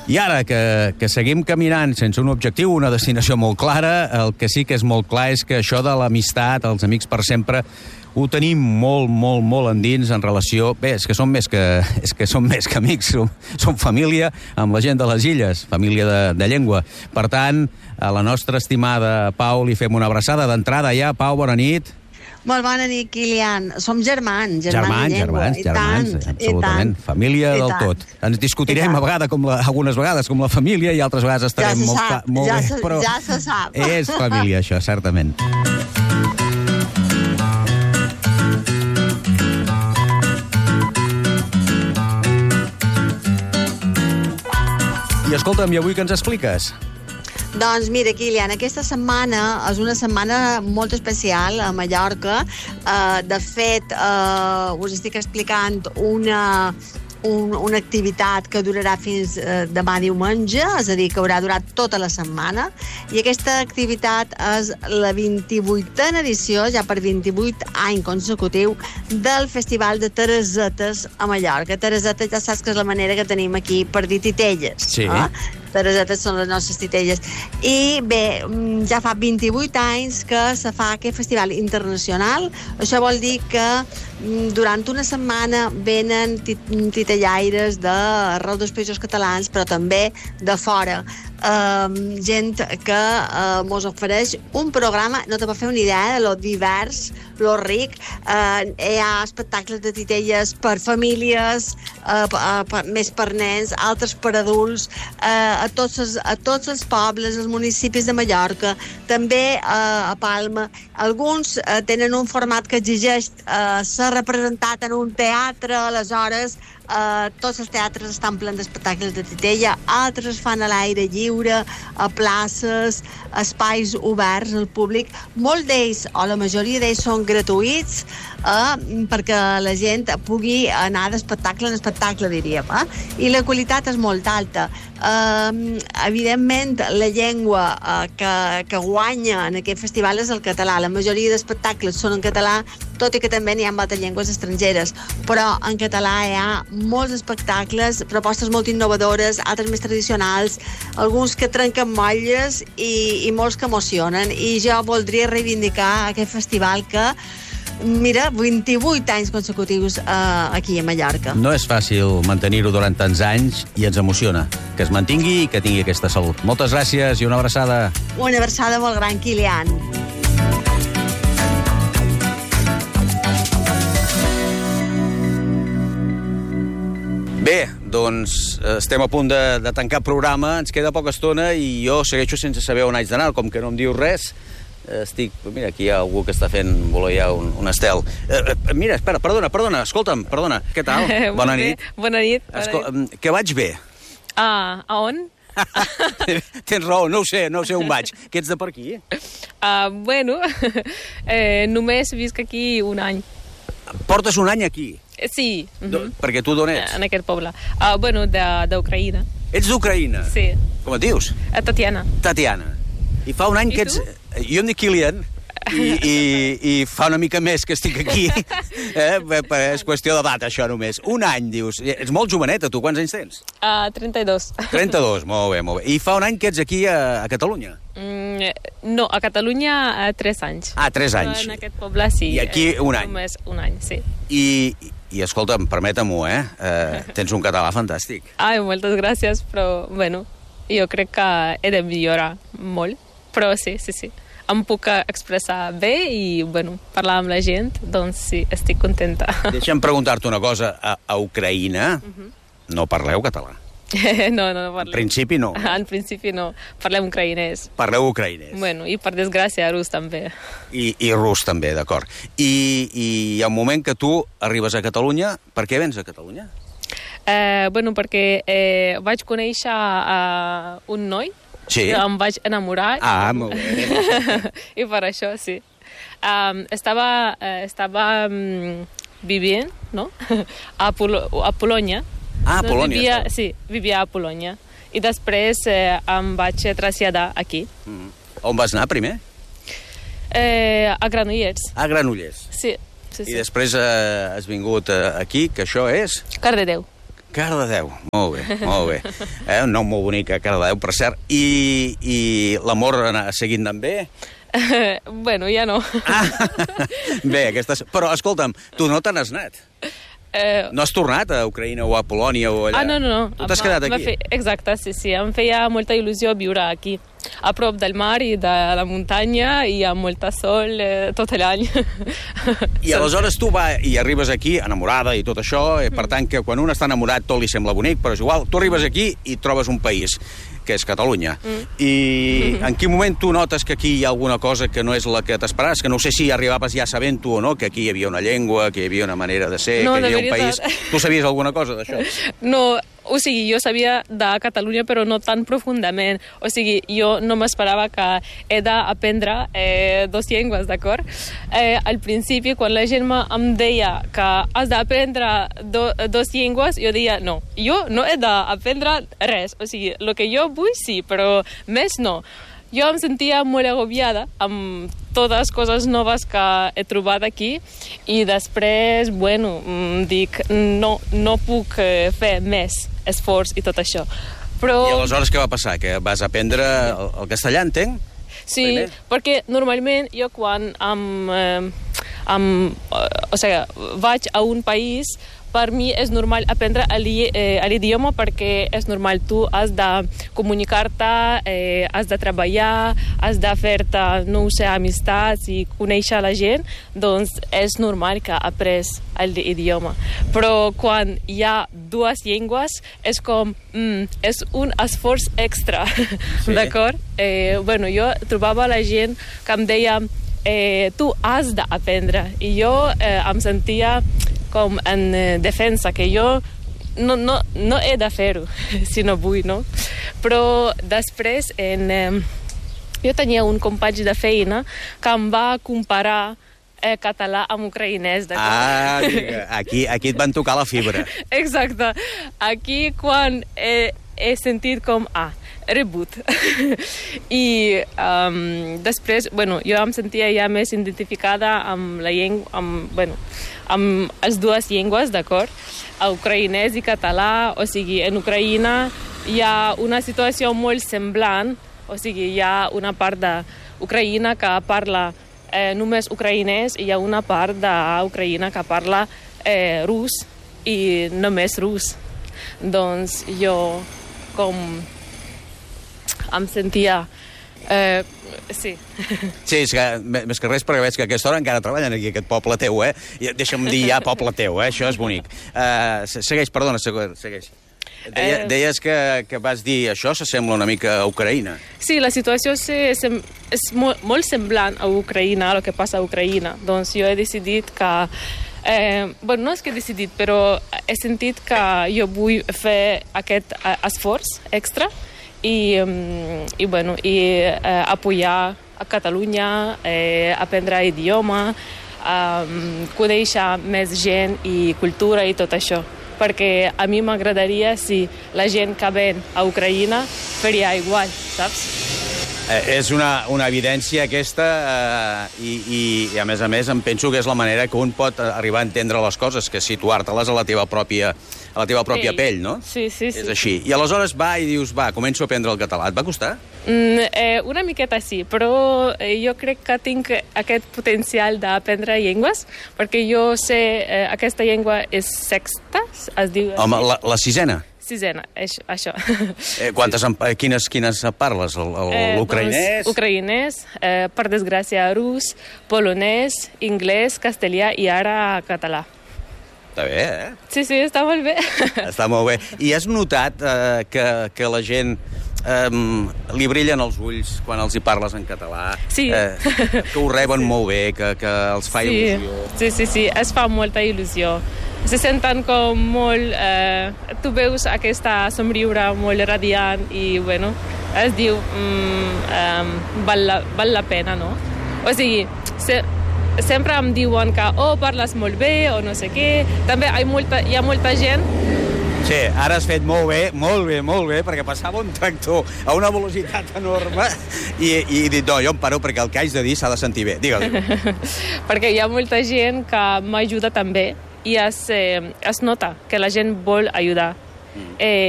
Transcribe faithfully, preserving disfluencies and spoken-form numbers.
I ara que, que seguim caminant sense un objectiu, una destinació molt clara, el que sí que és molt clar és que això de l'amistat, els amics per sempre, ho tenim molt, molt, molt endins en relació... Bé, és que som més que, és que, som més que amics, som, som família amb la gent de les illes, família de, de llengua. Per tant, a la nostra estimada Pau li fem una abraçada d'entrada ja. Pau, bona nit. Molt bona nit, Kilian. Som germans, germans, germans de llengua. Germans, germans, tant, absolutament. Família del tot. Ens discutirem a vegades, com la, algunes vegades, com la família, i altres vegades estarem ja molt, sap, molt ja bé. Se, però ja se sap. És família, això, certament. I escolta'm, i avui què ens expliques? Doncs mira, Kilian, aquesta setmana és una setmana molt especial a Mallorca. Uh, de fet, uh, us estic explicant una, un, una activitat que durarà fins uh, demà diumenge, és a dir, que haurà durat tota la setmana, i aquesta activitat és la vint-i-vuitena edició, ja per vint-i-vuit any consecutiu, del Festival de Teresetes a Mallorca. Teresetes ja saps que és la manera que tenim aquí per dir titelles. Sí. Eh? Teresetes són les nostres titelles. I bé, ja fa vint-i-vuit anys que se fa aquest festival internacional. Això vol dir que durant una setmana venen titellaires d'arreu dels països catalans, però també de fora. Uh, gent que uh, mos ofereix un programa, no te pot fer una idea de lo divers, lo ric. Uh, hi ha espectacles de titelles per famílies, uh, uh, per, més per nens, altres per adults, uh, a, tots els, a tots els pobles, els municipis de Mallorca, també uh, a Palma. Alguns uh, tenen un format que exigeix uh, ser representat en un teatre, aleshores uh, tots els teatres estan plens d'espectacles de titella, altres fan a l'aire lliure, a places, espais oberts al públic. Molts d'ells, o la majoria d'ells, són gratuïts eh, perquè la gent pugui anar d'espectacle en espectacle, diríem. Eh? I la qualitat és molt alta. Eh, evidentment, la llengua eh, que, que guanya en aquest festival és el català. La majoria d'espectacles són en català, tot i que també n'hi ha altres llengües estrangeres. Però en català hi ha molts espectacles, propostes molt innovadores, altres més tradicionals, alguns que trenquen motlles i, i molts que emocionen. I jo voldria reivindicar aquest festival que, mira, vint-i-vuit anys consecutius eh, aquí a Mallorca. No és fàcil mantenir-ho durant tants anys i ens emociona que es mantingui i que tingui aquesta salut. Moltes gràcies i una abraçada. Una abraçada molt gran, Kilian. Bé, doncs estem a punt de, de tancar programa, ens queda poca estona i jo segueixo sense saber on haig d'anar, com que no em dius res. Estic... Mira, aquí hi ha algú que està fent voler ja un, un estel. Eh, mira, espera, perdona, perdona, escolta'm, perdona, què tal? Bona nit. Bona nit. Escol... Que vaig bé. Ah, a on? Tens raó, no ho sé, no sé on vaig. Que ets de per aquí? Uh, bueno, eh, només visc aquí un any. Portes un any aquí? Sí. Uh-huh. Perquè tu d'on ets? En aquest poble. Uh, bueno, d'Ucraïna. Ets d'Ucraïna? Sí. Com et dius? Uh, Tatiana. Tatiana. I fa un any I que ets... tu? Jo em dic Kilian, i, i, i fa una mica més que estic aquí. Eh? És qüestió d'edat, això, només. Un any, dius. Ets molt joveneta, tu. Quants anys tens? Uh, trenta-dos. trenta-dos, molt bé, molt bé. I fa un any que ets aquí a, a Catalunya? Mm, no, a Catalunya uh, tres anys. Ah, tres anys. Però en aquest poble sí. I aquí un any. Només un any, sí. I, i escolta'm, permeta-m'ho, eh? eh? Tens un català fantàstic. Ai, moltes gràcies, però, bueno, jo crec que he de millorar molt. Però sí, sí, sí. Em puc expressar bé i, bueno, parlar amb la gent, doncs sí, estic contenta. Deixa'm preguntar-te una cosa. A, a Ucraïna uh-huh. no parleu català? no, no, no parlem. En principi no. En principi no. Parlem ucraïnès. Parleu ucraïnès. Bueno, i per desgràcia rus també. I, i rus també, d'acord. I, I hi ha un moment que tu arribes a Catalunya. Per què vens a Catalunya? Eh, bueno, perquè eh, vaig conèixer uh, un noi. Sí. Em vaig enamorar. Ah, molt bé. I per això, sí. Um, estava uh, estava um, vivint, no? a, Pol a Polònia. Ah, a Polònia. Vivia, sí, vivia a Polònia. I després eh, em vaig traslladar aquí. Mm. On vas anar primer? Eh, a Granollers. A Granollers. Sí, sí, sí. I després eh, has vingut eh, aquí, que això és? Cardedeu. Cardedeu, molt bé, molt bé. Eh, un nom molt bonic, eh, Cardedeu, per cert. I, i l'amor ha seguit anant bé? Bueno, ja no. Ah, bé, aquestes... Però, escolta'm, tu no te n'has anat? Eh, No has tornat a Ucraïna o a Polònia o allà? Ah, no, no, no. Tu t'has quedat aquí? Fer... Exacte, sí, sí. Em feia molta il·lusió viure aquí, a prop del mar i de la muntanya i amb molta sol eh, tot l'any. I aleshores tu va i arribes aquí enamorada i tot això, eh, per tant que quan un està enamorat tot li sembla bonic, però és igual, tu arribes aquí i trobes un país, que és Catalunya. Mm. I en quin moment tu notes que aquí hi ha alguna cosa que no és la que t'esperaves? Que no sé si arribaves ja sabent-ho o no, que aquí hi havia una llengua, que hi havia una manera de ser, no, que hi havia un veritat. país... Tu sabies alguna cosa d'això? No, o sigui, jo sabia de Catalunya, però no tan profundament. O sigui, jo no m'esperava que he d'aprendre eh, dos llengües, d'acord? Eh, al principi, quan la gent em deia que has d'aprendre do, dos llengües, jo deia, no, jo no he d'aprendre res. O sigui, el que jo vull sí, però més no. Jo em sentia molt agobiada amb totes les coses noves que he trobat aquí i després, bueno, dic, no, no puc fer més esforç i tot això. Però... I aleshores què va passar? Que vas aprendre el, el castellà, entenc? Sí, primer? Perquè normalment jo quan amb, eh, amb, o sigui, vaig a un país, per mi és normal aprendre l'idioma perquè és normal, tu has de comunicar-te, eh, has de treballar, has de fer-te, no ho sé, amistats i conèixer la gent, doncs és normal que après l'idioma. Però quan hi ha dues llengües és com, mm, és un esforç extra, sí. D'acord? Eh, bueno, jo trobava la gent que em deia eh, tu has d'aprendre i jo eh, em sentia com en eh, defensa, que jo no, no, no he de fer-ho, si no vull, no? Però després, en, eh, jo tenia un company de feina que em va comparar eh, català amb ucraïnès. Ah, aquí, aquí et van tocar la fibra. Exacte. Aquí, quan he, he sentit com, ah, rebut. I um, després, bueno, jo em sentia ja més identificada amb la llengua, amb, bueno, amb les dues llengües, d'acord? Ucraïnès i català, o sigui, en Ucraïna hi ha una situació molt semblant, o sigui, hi ha una part d'Ucraïna que parla eh, només ucraïnès i hi ha una part d'Ucraïna que parla eh, rus i només rus. Doncs jo, com em sentia... Eh, sí. Sí, és que, més que res, perquè veig que a aquesta hora encara treballen aquí, aquest poble teu, eh? Deixa'm dir ja poble teu, eh? Això és bonic. Uh, segueix, perdona, segueix. Deia, deies que, que vas dir això s'assembla una mica a Ucraïna. Sí, la situació sí, és, és molt, molt semblant a Ucraïna, a el que passa a Ucraïna. Doncs jo he decidit que... Eh, bueno, no és que he decidit, però he sentit que jo vull fer aquest eh, esforç extra i, um, i, bueno, i eh, apoyar a Catalunya, eh, aprendre idioma, eh, conèixer més gent i cultura i tot això. Perquè a mi m'agradaria si la gent que ven a Ucraïna faria igual, saps? Eh, és una, una evidència aquesta eh, i, i, i, a més a més, em penso que és la manera que un pot arribar a entendre les coses, que situar-te-les a la teva pròpia, a la teva pròpia pell, no? Sí, sí, sí. És així. I aleshores va i dius, va, començo a aprendre el català. Et va costar? Mm, eh, una miqueta sí, però eh, jo crec que tinc aquest potencial d'aprendre llengües, perquè jo sé, eh, aquesta llengua és sexta, es diu... Home, la, la sisena? Sisena, és, això. Eh, quantes, quines, quines parles? L'ucraïnès? Eh, doncs, ucraïnès, eh, per desgràcia, rus, polonès, anglès, castellà i ara català. Està bé, eh? Sí, sí, està molt bé. Està molt bé. I has notat eh, que, que la gent eh, li brillen els ulls quan els hi parles en català? Sí. Eh, que ho reben sí. molt bé, que, que els fa sí. il·lusió. Sí, sí, sí, es fa molta il·lusió. Se senten com molt... Eh, tu veus aquesta somriure molt radiant i, bueno, es diu mm, um, val, la, val la pena, no? O sigui, se, sempre em diuen que oh, parles molt bé o no sé què. També hi ha molta, hi ha molta gent... Sí, ara has fet molt bé, molt bé, molt bé, perquè passava un tractor a una velocitat enorme i, i he dit, no, jo em paro perquè el que haig de dir s'ha de sentir bé. Digue-li. Perquè hi ha molta gent que m'ajuda també i es, eh, es nota que la gent vol ajudar. Eh,